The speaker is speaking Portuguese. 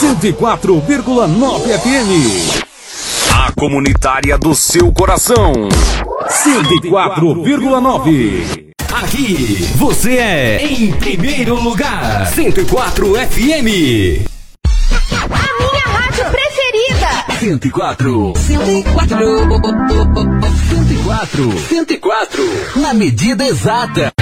104,9 FM. A comunitária do seu coração. 104,9. Aqui você é em primeiro lugar. 104 FM. A minha rádio preferida. 104. 104. 104. 104. Na medida exata.